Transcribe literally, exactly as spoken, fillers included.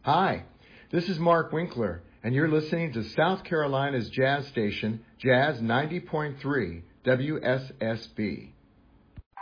Hi, this is Mark Winkler, and you're listening to South Carolina's jazz station, Jazz ninety point three W S S B.